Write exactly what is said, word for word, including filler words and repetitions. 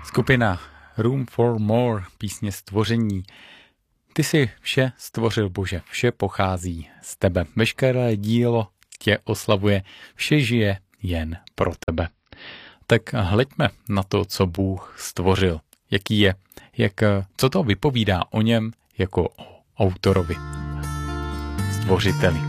Skupina Room for More, písně Stvoření. Ty si vše stvořil, Bože, vše pochází z tebe. Veškeré dílo tě oslavuje, vše žije jen pro tebe. Tak hleďme na to, co Bůh stvořil. Jaký je, jak, co to vypovídá o něm jako o autorovi, stvořiteli.